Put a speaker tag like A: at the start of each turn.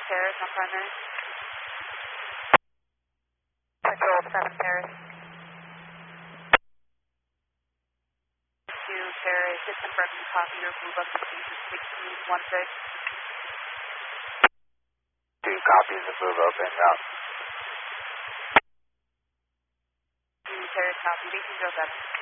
A: Paris on primary. Control 7 Paris. 2 Paris, just confirm you copy your move up to 1616.
B: 2 copies of move up and route.
A: 2 Paris copy, 1807.